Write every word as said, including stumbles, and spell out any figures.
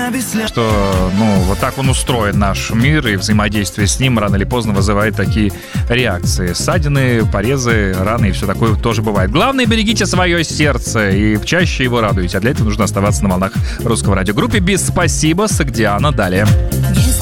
Что, ну, вот так он устроен, наш мир, и взаимодействие с ним рано или поздно вызывает такие реакции. Ссадины, порезы, раны и все такое тоже бывает. Главное, берегите свое сердце и чаще его радуйте. А для этого нужно оставаться на волнах Русского радио. Группе «Без спасибо», Согдиана, далее.